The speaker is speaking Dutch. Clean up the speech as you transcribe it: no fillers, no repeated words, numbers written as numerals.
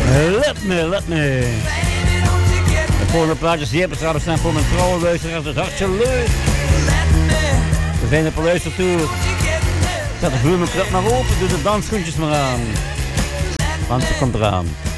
Let me. De volgende plaatjes die hebben zouden zijn voor mijn trouwe luisteraars. Dat is hartstikke leuk. We zijn op een luistertour. Zet de vloermekrap maar open. Doe de dansschoentjes maar aan. Want ze komt eraan.